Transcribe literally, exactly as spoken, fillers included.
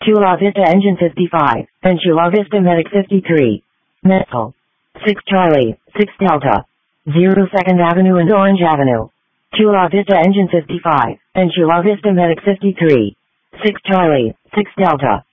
Chula Vista Engine fifty-five, and Chula Vista Medic fifty-three. Medical. six Charlie, six Delta. zero Second Avenue and Orange Avenue. Chula Vista Engine fifty-five, and Chula Vista Medic fifty-three. six Charlie, six Delta.